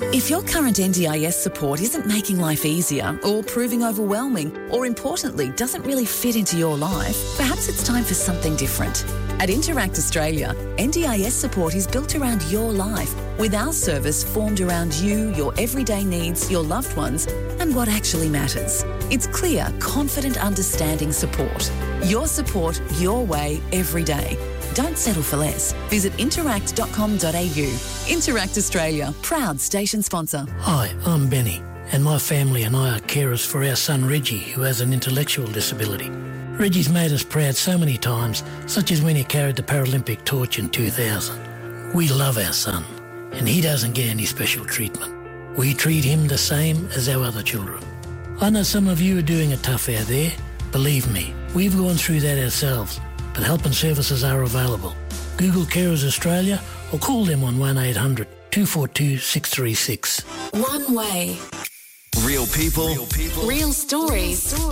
If your current NDIS support isn't making life easier or proving overwhelming, or importantly, doesn't really fit into your life, perhaps it's time for something different. At Interact Australia, NDIS support is built around your life, with our service formed around you, your everyday needs, your loved ones, and what actually matters. It's clear, confident, understanding support. Your support, your way, every day. Don't settle for less. Visit interact.com.au. Interact Australia, proud station sponsor. Hi, I'm Benny, and my family and I are carers for our son Reggie, who has an intellectual disability. Reggie's made us proud so many times, such as when he carried the Paralympic torch in 2000. We love our son, and he doesn't get any special treatment. We treat him the same as our other children. I know some of you are doing it tough out there. Believe me, we've gone through that ourselves, but help and services are available. Google Carers Australia or call them on 1800 242 636. One way. Real people. Real stories.